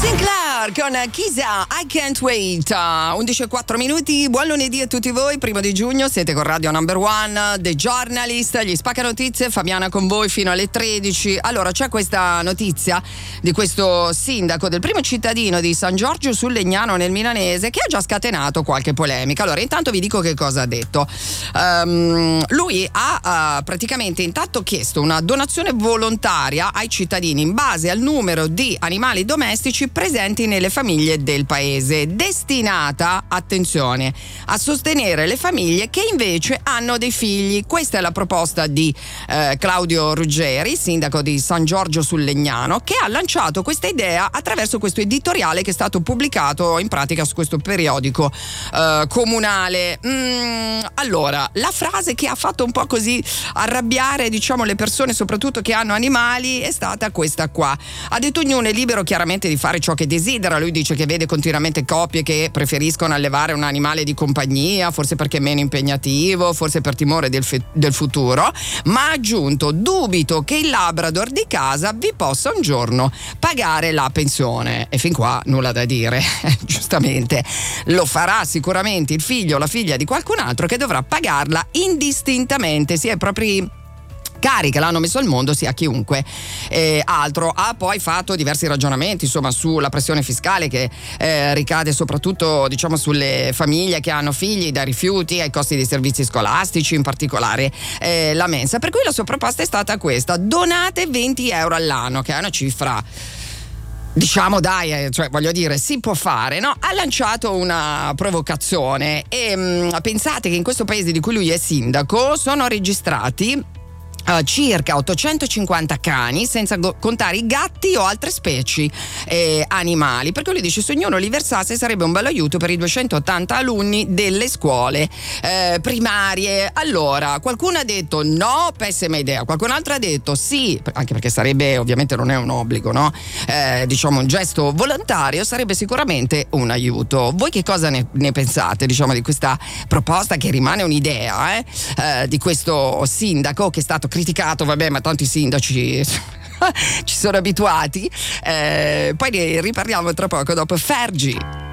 Sinclair con Kisa, I Can't Wait. 11:04. Buon lunedì a tutti voi, 1 giugno, siete con Radio Number One, The Journalist, gli spacca notizie, Fabiana con voi fino alle 13. Allora, c'è questa notizia di questo sindaco del primo cittadino di San Giorgio sul Legnano nel Milanese che ha già scatenato qualche polemica. Allora, intanto vi dico che cosa ha detto. Lui ha praticamente intanto chiesto una donazione volontaria ai cittadini in base al numero di animali domestici presenti nelle famiglie del paese, destinata, attenzione, a sostenere le famiglie che invece hanno dei figli. Questa è la proposta di Claudio Ruggeri, sindaco di San Giorgio sul Legnano, che ha lanciato questa idea attraverso questo editoriale che è stato pubblicato in pratica su questo periodico comunale. Allora, la frase che ha fatto un po' così arrabbiare, diciamo, le persone soprattutto che hanno animali è stata questa qua. Ha detto: ognuno è libero chiaramente di fare ciò che desidera. Lui dice che vede continuamente coppie che preferiscono allevare un animale di compagnia, forse perché è meno impegnativo, forse per timore del futuro, ma ha aggiunto: dubito che il Labrador di casa vi possa un giorno pagare la pensione. E fin qua nulla da dire. Giustamente lo farà sicuramente il figlio o la figlia di qualcun altro, che dovrà pagarla indistintamente, sia i propri cari che l'hanno messo al mondo, sia chiunque altro. Ha poi fatto diversi ragionamenti, insomma, sulla pressione fiscale che ricade soprattutto, diciamo, sulle famiglie che hanno figli, dai rifiuti ai costi dei servizi scolastici, in particolare la mensa. Per cui la sua proposta è stata questa: donate 20 euro all'anno, che è una cifra, diciamo, dai, cioè, voglio dire, si può fare, no? Ha lanciato una provocazione e pensate che in questo paese di cui lui è sindaco sono registrati circa 850 cani, senza contare i gatti o altre specie animali. Per cui lui dice: se ognuno li versasse sarebbe un bel aiuto per i 280 alunni delle scuole primarie. Allora, qualcuno ha detto no, pessima idea, qualcun altro ha detto sì, anche perché sarebbe, ovviamente non è un obbligo, no? Diciamo un gesto volontario, sarebbe sicuramente un aiuto. Voi che cosa ne pensate, diciamo, di questa proposta, che rimane un'idea di questo sindaco, che è stato criticato, vabbè, ma tanti sindaci ci sono abituati. Poi ne riparliamo tra poco, dopo Fergie.